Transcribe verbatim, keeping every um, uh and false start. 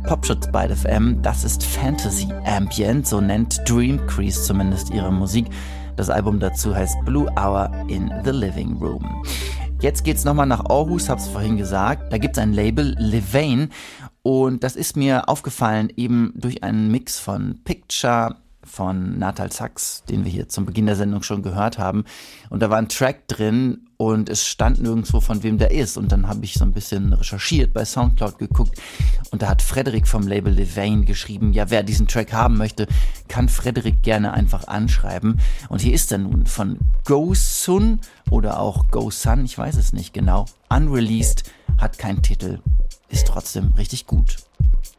Popschutz bei F M. Das ist Fantasy Ambient, so nennt Dream Crease zumindest ihre Musik. Das Album dazu heißt Blue Hour in the Living Room. Jetzt geht's nochmal nach Aarhus, hab's vorhin gesagt. Da gibt's ein Label, Levain. Und das ist mir aufgefallen eben durch einen Mix von Picture, von Natal Sax, den wir hier zum Beginn der Sendung schon gehört haben. Und da war ein Track drin und es stand nirgendwo, von wem der ist. Und dann habe ich so ein bisschen recherchiert, bei Soundcloud geguckt. Und da hat Frederik vom Label Levain geschrieben, ja, wer diesen Track haben möchte, kann Frederik gerne einfach anschreiben. Und hier ist er nun von Go-Sun oder auch Go-Sun, ich weiß es nicht genau. Unreleased, hat keinen Titel, ist trotzdem richtig gut.